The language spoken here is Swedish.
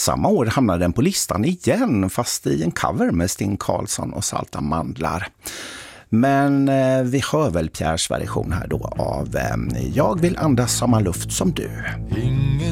Samma år hamnade den på listan igen, fast i en cover med Sting Karlsson och Salta mandlar. Men vi hör väl Pierres version här då av Jag vill andas samma luft som du.